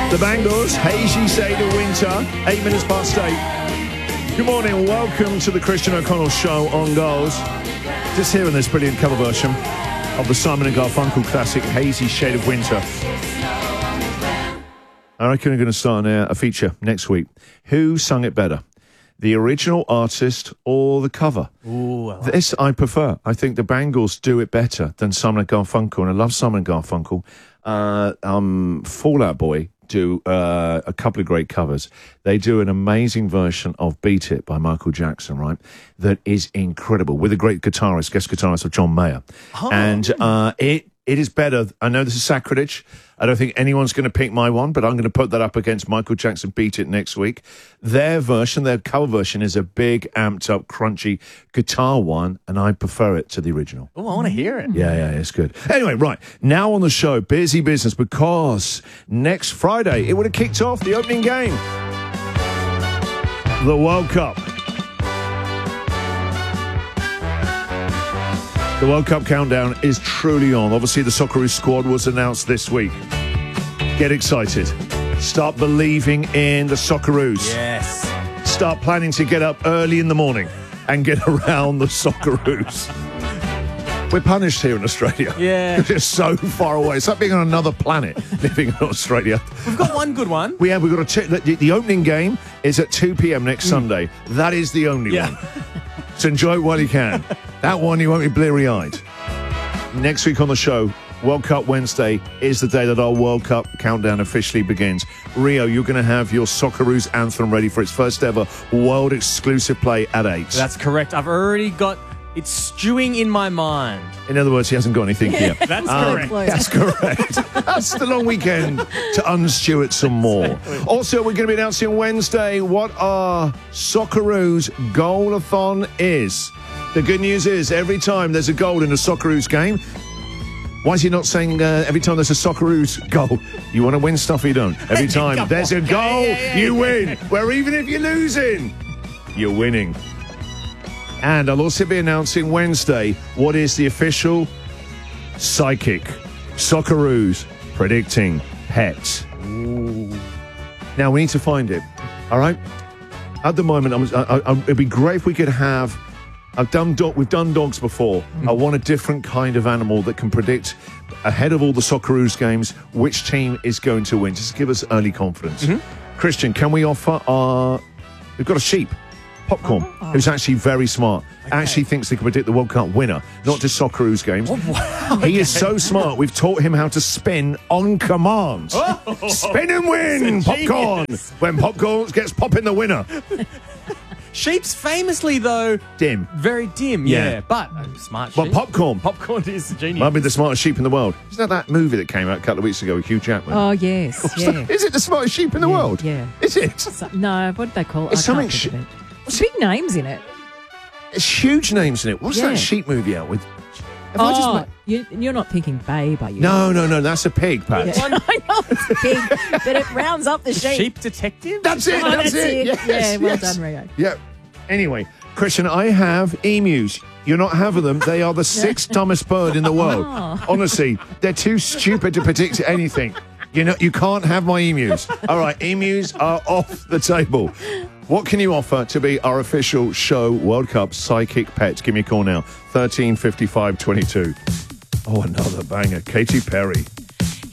The Bangles, Hazy Shade of Winter, 8 minutes past 8. Good morning, welcome to the Christian O'Connell Show on Goals. Just hearing this brilliant cover version of the Simon & Garfunkel classic, Hazy Shade of Winter. I reckon we're going to start a feature next week. Who sung it better? The original artist or the cover? Ooh, This I prefer. I think the Bangles do it better than Simon & Garfunkel, and I love Simon & Garfunkel. Fall Out Boy do a couple of great covers. They do an amazing version of Beat It by Michael Jackson, right? That is incredible, with a great guest guitarist of John Mayer. Oh. And it is better. I know this is sacrilege. I don't think anyone's going to pick my one, but I'm going to put that up against Michael Jackson Beat It next week. Their version, their cover version, is a big, amped up, crunchy guitar one, and I prefer it to the original. Oh, I want to hear it. Yeah, it's good. Anyway, right, now on the show, busy business, because next Friday, it would have kicked off the opening game. The World Cup. The World Cup countdown is truly on. Obviously, the Socceroos squad was announced this week. Get excited. Start believing in the Socceroos. Yes. Start planning to get up early in the morning and get around the Socceroos. We're punished here in Australia. Yeah. It's so far away. It's like being on another planet living in Australia. We've got one good one. We've got the opening game is at 2 p.m. next Sunday. That is the only one. So enjoy it while you can. That one, you won't be bleary-eyed. Next week on the show, World Cup Wednesday is the day that our World Cup countdown officially begins. Rio, you're going to have your Socceroos anthem ready for its first ever world exclusive play at 8. That's correct. I've already got it stewing in my mind. In other words, he hasn't got anything here. That's correct. That's correct. That's the long weekend to unstew it some more. Also, we're going to be announcing Wednesday what our Socceroos goal-a-thon is. The good news is every time there's a goal in a Socceroos game, why is he not saying every time there's a Socceroos goal, you want to win stuff or you don't? Every time there's a goal, you win. Where even if you're losing, you're winning. And I'll also be announcing Wednesday what is the official psychic Socceroos predicting pet. Ooh. Now, we need to find it, all right? At the moment, it'd be great if we could have... we've done dogs before. I want a different kind of animal that can predict ahead of all the Socceroos games which team is going to win, just to give us early confidence. Christian, can we offer we've got a sheep, Popcorn, who's actually very smart, actually thinks they can predict the World Cup winner, not just Socceroos games. Oh, wow. He is so smart, we've taught him how to spin on command. Spin and win, Popcorn! When Popcorn gets popping the winner. Sheep's famously, though... Dim. Very dim, yeah. But smart sheep. Well, Popcorn. Popcorn is a genius. Might be the smartest sheep in the world. Isn't that movie that came out a couple of weeks ago with Hugh Jackman? Oh, yes, yeah. Is it the smartest sheep in the world? Yeah. Is it? No, what did they call it? It's something... Big names in it. It's huge names in it. What's that sheep movie out with? You're not thinking Babe, are you? No, that's a pig, Pat. Yeah. I know it's a pig, but it rounds up the sheep. Sheep detective? That's it, that's it. Yes, yeah, well done, Rio. Yeah. Anyway, Christian, I have emus. You're not having them. They are the sixth dumbest bird in the world. Honestly, they're too stupid to predict anything. You can't have my emus. All right, emus are off the table. What can you offer to be our official show World Cup psychic pet? Give me a call now, 13 55 22. Oh, another banger. Katy Perry.